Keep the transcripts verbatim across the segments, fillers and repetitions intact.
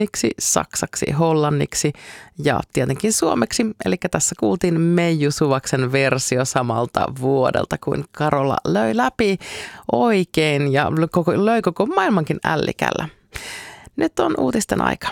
saksaksi, hollanniksi ja tietenkin suomeksi. Eli tässä kuultiin Meiju Suvaksen versio samalta vuodelta, kuin Karola löi läpi oikein ja koko, löi koko maailmankin ällikällä. Nyt on uutisten aika.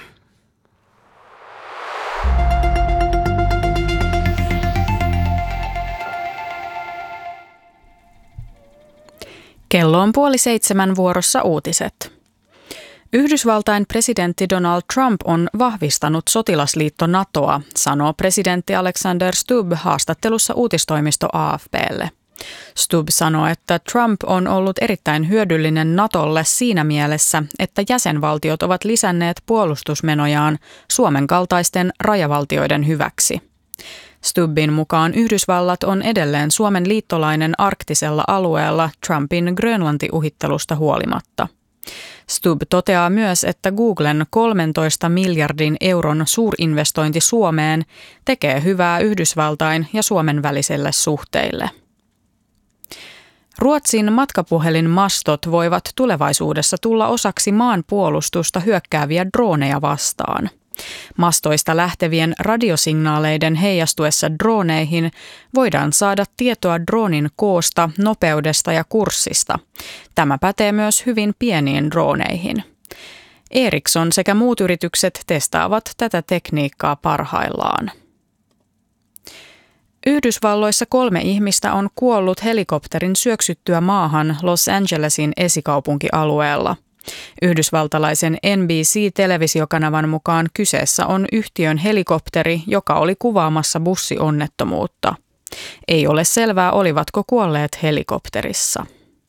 Kello on puoli seitsemän, vuorossa uutiset. Yhdysvaltain presidentti Donald Trump on vahvistanut sotilasliitto NATOa, sanoo presidentti Alexander Stubb haastattelussa uutistoimisto A F P:lle. Stubb sanoo, että Trump on ollut erittäin hyödyllinen NATOlle siinä mielessä, että jäsenvaltiot ovat lisänneet puolustusmenojaan Suomen kaltaisten rajavaltioiden hyväksi. Stubbin mukaan Yhdysvallat on edelleen Suomen liittolainen arktisella alueella Trumpin Grönlanti-uhittelusta huolimatta. Stubb toteaa myös, että Googlen kolmentoista miljardin euron suurinvestointi Suomeen tekee hyvää Yhdysvaltain ja Suomen väliselle suhteille. Ruotsin matkapuhelinmastot voivat tulevaisuudessa tulla osaksi maanpuolustusta hyökkääviä droneja vastaan. Mastoista lähtevien radiosignaaleiden heijastuessa droneihin voidaan saada tietoa dronin koosta, nopeudesta ja kurssista. Tämä pätee myös hyvin pieniin droneihin. Ericsson sekä muut yritykset testaavat tätä tekniikkaa parhaillaan. Yhdysvalloissa kolme ihmistä on kuollut helikopterin syöksyttyä maahan Los Angelesin esikaupunkialueella. Yhdysvaltalaisen N B C-televisiokanavan mukaan kyseessä on yhtiön helikopteri, joka oli kuvaamassa bussionnettomuutta. Ei ole selvää, olivatko kuolleet helikopterissa.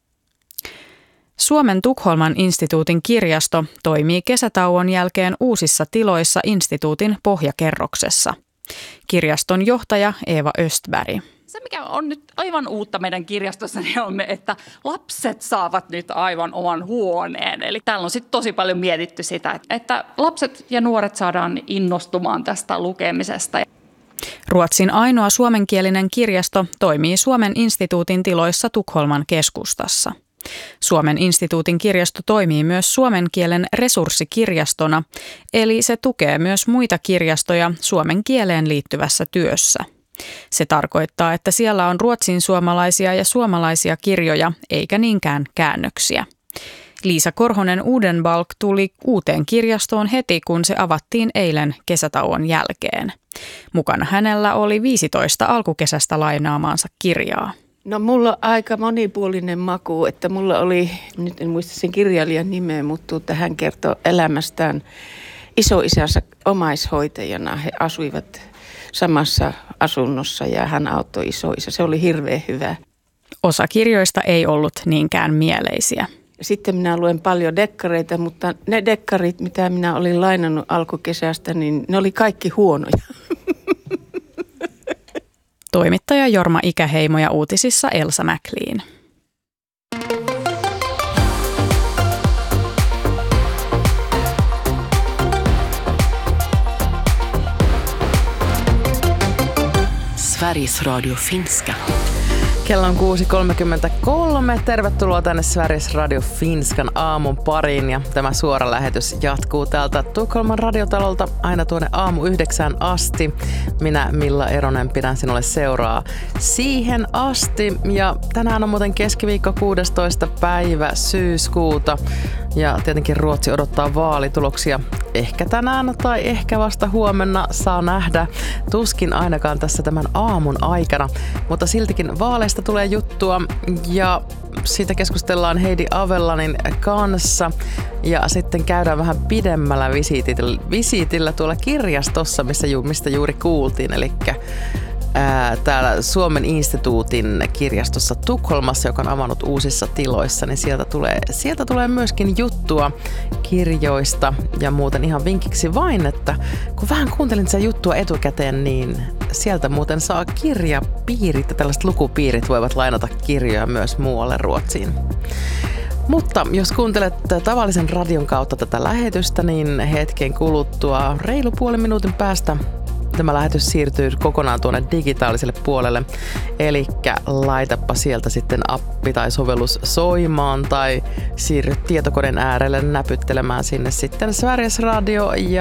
Suomen Tukholman instituutin kirjasto toimii kesätauon jälkeen uusissa tiloissa instituutin pohjakerroksessa. Kirjaston johtaja Eeva Östberg. Se, mikä on nyt aivan uutta meidän kirjastossa, niin on, että lapset saavat nyt aivan oman huoneen. Eli täällä on sitten tosi paljon mietitty sitä, että lapset ja nuoret saadaan innostumaan tästä lukemisesta. Ruotsin ainoa suomenkielinen kirjasto toimii Suomen instituutin tiloissa Tukholman keskustassa. Suomen instituutin kirjasto toimii myös suomen kielen resurssikirjastona, eli se tukee myös muita kirjastoja suomen kieleen liittyvässä työssä. Se tarkoittaa, että siellä on ruotsin suomalaisia ja suomalaisia kirjoja, eikä niinkään käännöksiä. Liisa Korhonen Udenbalk tuli uuteen kirjastoon heti, kun se avattiin eilen kesätauon jälkeen. Mukana hänellä oli viisitoista alkukesästä lainaamaansa kirjaa. No mulla on aika monipuolinen maku, että mulla oli, nyt en muista sen kirjailijan nimeä, mutta hän kertoi elämästään isoisänsä omaishoitajana. He asuivat samassa asunnossa ja hän auttoi isoisä. Se oli hirveän hyvä. Osa kirjoista ei ollut niinkään mieleisiä. Sitten minä luen paljon dekkareita, mutta ne dekkarit, mitä minä olin lainannut alkukesästä, niin ne oli kaikki huonoja. Toimittaja Jorma Ikäheimo ja uutisissa Elsa McLean. Sveriges Radio Finska. Kello on kuusi kolmekymmentäkolme. Tervetuloa tänne Sveriges Radio Finskan aamun pariin. Ja tämä suora lähetys jatkuu täältä Tukholman radiotalolta aina tuonne aamu yhdeksään asti. Minä Milla Eronen pidän sinulle seuraa siihen asti. Ja tänään on muuten keskiviikko kuudestoista päivä syyskuuta. Ja tietenkin Ruotsi odottaa vaalituloksia. Ehkä tänään tai ehkä vasta huomenna, saa nähdä. Tuskin ainakaan tässä tämän aamun aikana. Mutta siltikin vaaleista tulee juttua ja siitä keskustellaan Heidi Avellanin kanssa. Ja sitten käydään vähän pidemmällä visiitillä, visiitillä tuolla kirjastossa, missä ju, mistä juuri kuultiin. Eli ää, täällä Suomen instituutin kirjastossa Tukholmassa, joka on avannut uusissa tiloissa, niin sieltä tulee, sieltä tulee myöskin juttua kirjoista. Ja muuten ihan vinkiksi vain, että kun vähän kuuntelin sitä juttua etukäteen, niin sieltä muuten saa kirjapiirit ja tällaiset lukupiirit voivat lainata kirjoja myös muualle Ruotsiin. Mutta jos kuuntelet tavallisen radion kautta tätä lähetystä, niin hetken kuluttua reilu puolen minuutin päästä tämä lähetys siirtyy kokonaan tuonne digitaaliselle puolelle. Eli laitapa sieltä sitten appi tai sovellus soimaan tai siirry tietokoneen äärelle näpyttelemään sinne sitten Sveriges Radio ja